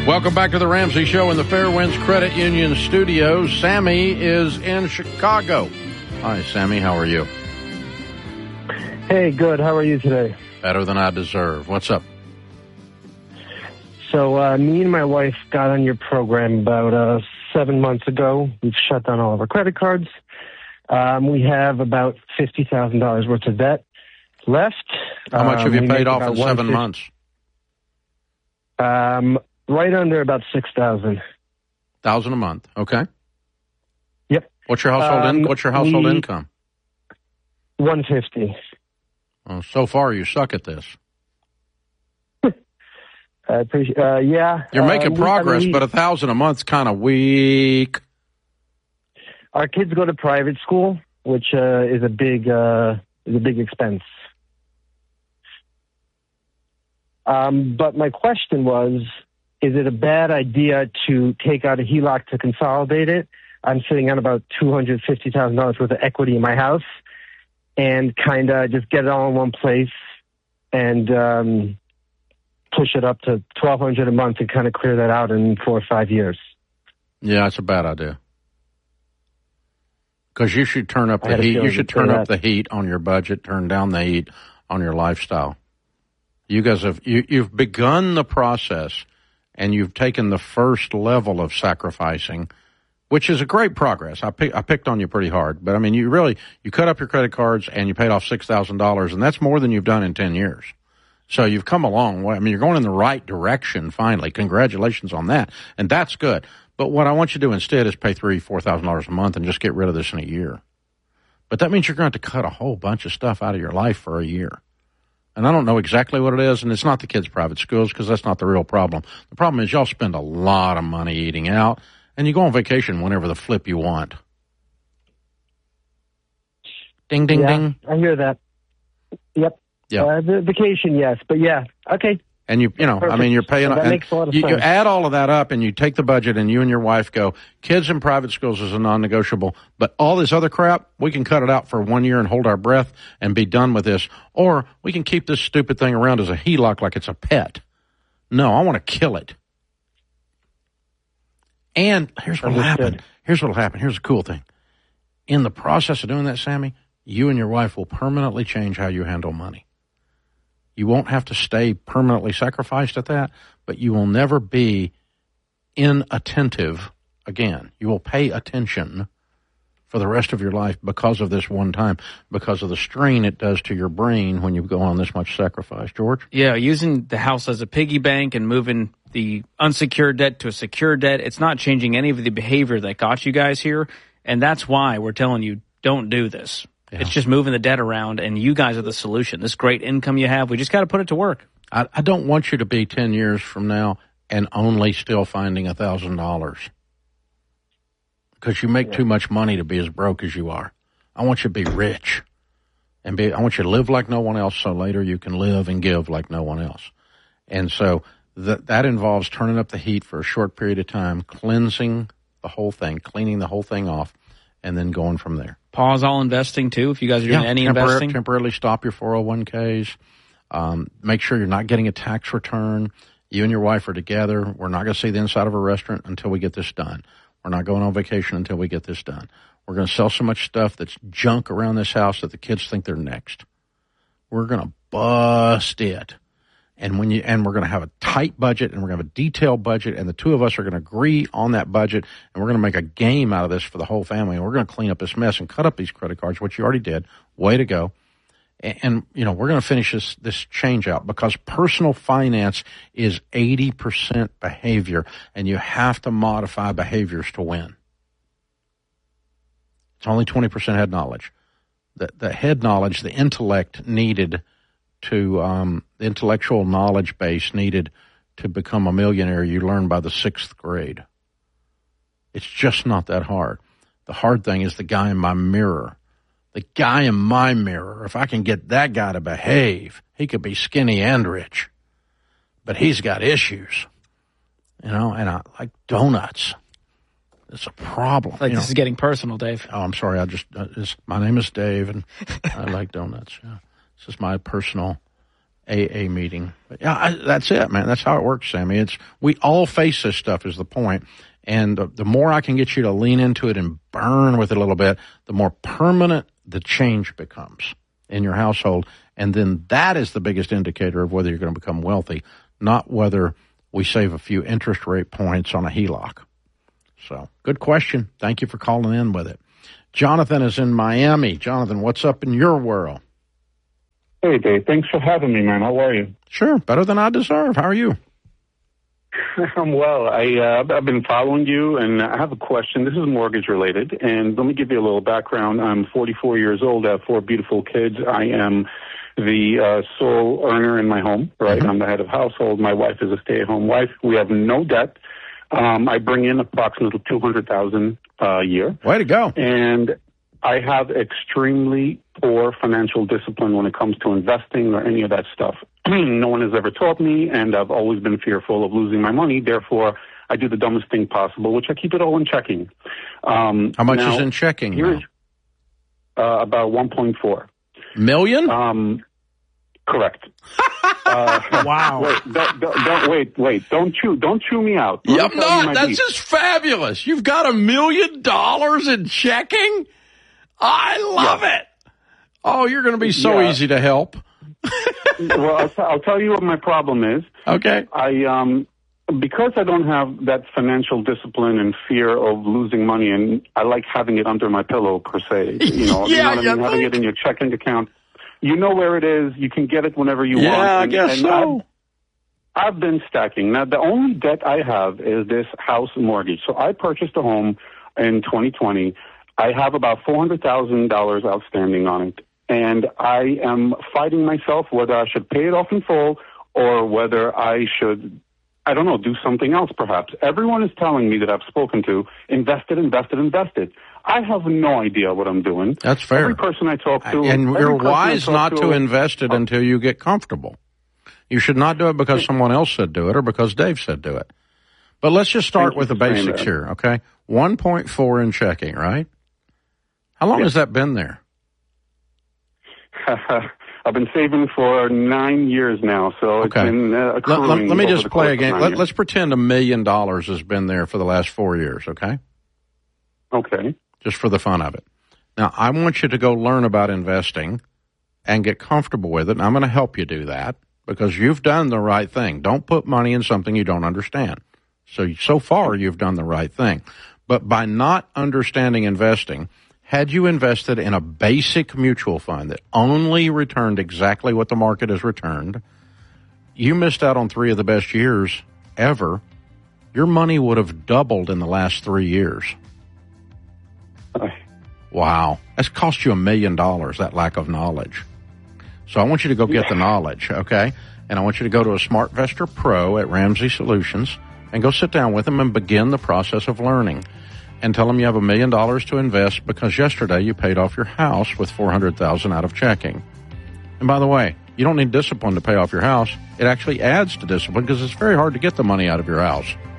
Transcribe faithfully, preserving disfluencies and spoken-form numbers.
Welcome back to the Ramsey Show in the Fairwinds Credit Union studios. Sammy is in Chicago. Hi, Sammy. How are you? Hey, good. How are you today? Better than I deserve. What's up? So, uh, me and my wife got on your program about uh, seven months ago. We've shut down all of our credit cards. Um, we have about fifty thousand dollars worth of debt left. How much have um, you paid off in seven months? Um, right under about six thousand. Thousand a month. Okay. Yep. What's your household? Um, in, what's your household we, income? One fifty. Well, so far, you suck at this. I appreciate. Uh, yeah. You're making uh, progress, I mean, but a thousand a month's kind of weak. Our kids go to private school, which uh, is a big uh, is a big expense. Um, but my question was, is it a bad idea to take out a H E L O C to consolidate it? I'm sitting on about two hundred fifty thousand dollars worth of equity in my house and kind of just get it all in one place and um, push it up to twelve hundred dollars a month and kind of clear that out in four or five years. Yeah, it's a bad idea. Because you should turn up the heat. You should turn up the heat on your budget, turn down the heat on your lifestyle. You guys have you, you've begun the process, and you've taken the first level of sacrificing, which is a great progress. I pick, I picked on you pretty hard, but I mean, you really you cut up your credit cards and you paid off six thousand dollars, and that's more than you've done in ten years. So you've come a long way. I mean, you're going in the right direction finally. Congratulations on that, and that's good. But what I want you to do instead is pay three, four thousand dollars a month and just get rid of this in a year. But that means you're going to have to cut a whole bunch of stuff out of your life for a year. And I don't know exactly what it is, and it's not the kids' private schools because that's not the real problem. The problem is y'all spend a lot of money eating out, and you go on vacation whenever the flip you want. Ding, ding, yeah, ding. I hear that. Yep. Yeah. Uh, the vacation, yes, but yeah, okay. And you, you know, Perfect. I mean, you're paying. That and makes a lot of you, sense. you add all of that up, and you take the budget, and you and your wife go. Kids in private schools is a non-negotiable, but all this other crap, we can cut it out for one year and hold our breath and be done with this, or we can keep this stupid thing around as a H E L O C like it's a pet. No, I want to kill it. And here's what'll happen. Here's what'll happen. Here's the cool thing. In the process of doing that, Sammy, you and your wife will permanently change how you handle money. You won't have to stay permanently sacrificed at that, but you will never be inattentive again. You will pay attention for the rest of your life because of this one time, because of the strain it does to your brain when you go on this much sacrifice. George? Yeah, using the house as a piggy bank and moving the unsecured debt to a secure debt, it's not changing any of the behavior that got you guys here, and that's why we're telling you don't do this. Yeah. It's just moving the debt around, and you guys are the solution. This great income you have, we just got to put it to work. I, I don't want you to be ten years from now and only still finding one thousand dollars because you make yeah. too much money to be as broke as you are. I want you to be rich, and be. I want you to live like no one else so later you can live and give like no one else. And so that that involves turning up the heat for a short period of time, cleansing the whole thing, cleaning the whole thing off, and then going from there. Pause all investing, too, if you guys are doing yeah, any tempor- investing? Temporarily stop your four oh one k's. Um, make sure you're not getting a tax return. You and your wife are together. We're not going to see the inside of a restaurant until we get this done. We're not going on vacation until we get this done. We're going to sell so much stuff that's junk around this house that the kids think they're next. We're going to bust it. And when you and we're going to have a tight budget, and we're going to have a detailed budget, and the two of us are going to agree on that budget, and we're going to make a game out of this for the whole family, and we're going to clean up this mess and cut up these credit cards, which you already did. Way to go. And, and you know, we're going to finish this, this change out because personal finance is eighty percent behavior, and you have to modify behaviors to win. It's only twenty percent head knowledge. The, the head knowledge, the intellect needed to um, the intellectual knowledge base needed to become a millionaire, you learn by the sixth grade. It's just not that hard. The hard thing is the guy in my mirror. The guy in my mirror, if I can get that guy to behave, he could be skinny and rich. But he's got issues, you know, and I like donuts. It's a problem. Like you this know. is getting personal, Dave. Oh, I'm sorry. I just, uh, my name is Dave, and I like donuts, yeah. This is my personal A A meeting. Yeah, I, that's it, man. That's how it works, Sammy. It's we all face this stuff is the point. And the, the more I can get you to lean into it and burn with it a little bit, the more permanent the change becomes in your household. And then that is the biggest indicator of whether you're going to become wealthy, not whether we save a few interest rate points on a H E L O C. So, good question. Thank you for calling in with it. Jonathan is in Miami. Jonathan, what's up in your world? Hey, Dave. Thanks for having me, man. How are you? Sure. Better than I deserve. How are you? I'm well. I, uh, I've been following you, and I have a question. This is mortgage related, and let me give you a little background. I'm forty-four years old. I have four beautiful kids. I am the uh, sole earner in my home, right? Mm-hmm. I'm the head of household. My wife is a stay-at-home wife. We have no debt. Um, I bring in approximately two hundred thousand dollars a year. Way to go. And I have extremely poor financial discipline when it comes to investing or any of that stuff. No one has ever taught me, and I've always been fearful of losing my money. Therefore, I do the dumbest thing possible, which I keep it all in checking. Um, How much now, is in checking? Here's, uh, about one point four million. Um, correct. uh, wow. Wait, don't, don't, don't, wait, wait. Don't chew, don't chew me out. Yeah, I'm not. That's beat. Just fabulous. You've got a million dollars in checking. I love yes. it. Oh, you're going to be so yeah. easy to help. Well, I'll, t- I'll tell you what my problem is. Okay. I um because I don't have that financial discipline and fear of losing money, and I like having it under my pillow per se. You know, yeah, you know what I mean? Having it in your checking account. You know where it is. You can get it whenever you yeah, want. Yeah, I and, guess and so. I've, I've been stacking. Now, the only debt I have is this house mortgage. So I purchased a home in twenty twenty. I have about four hundred thousand dollars outstanding on it. And I am fighting myself whether I should pay it off in full or whether I should, I don't know, do something else perhaps. Everyone is telling me that I've spoken to, invest it, invest it, invest it. I have no idea what I'm doing. That's fair. Every person I talk to. And you're wise not to, to invest it uh, until you get comfortable. You should not do it because someone else said do it or because Dave said do it. But let's just start with the basics here, okay? one point four in checking, right? How long yes. has that been there? I've been saving for nine years now, so it's okay. been uh, accruing. Let, let, let me just play a game. Let, let's pretend a million dollars has been there for the last four years, okay? Okay. Just for the fun of it. Now, I want you to go learn about investing and get comfortable with it, and I'm going to help you do that because you've done the right thing. Don't put money in something you don't understand. So, so far, you've done the right thing. But by not understanding investing, had you invested in a basic mutual fund that only returned exactly what the market has returned, you missed out on three of the best years ever. Your money would have doubled in the last three years. Wow. That's cost you a million dollars, that lack of knowledge. So I want you to go get the knowledge, okay? And I want you to go to a SmartVestor Pro at Ramsey Solutions and go sit down with them and begin the process of learning. And tell them you have a million dollars to invest because yesterday you paid off your house with four hundred thousand dollars out of checking. And by the way, you don't need discipline to pay off your house. It actually adds to discipline because it's very hard to get the money out of your house.